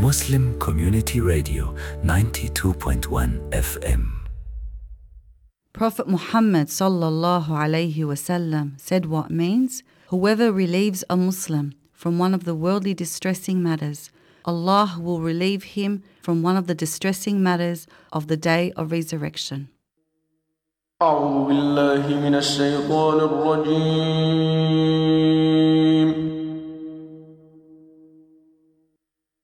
Muslim Community Radio 92.1 FM. Prophet Muhammad sallallahu alayhi wasallam said what means, whoever relieves a Muslim from one of the worldly distressing matters, Allah will relieve him from one of the distressing matters of the day of resurrection. أعوذ بالله من الشيطان الرجيم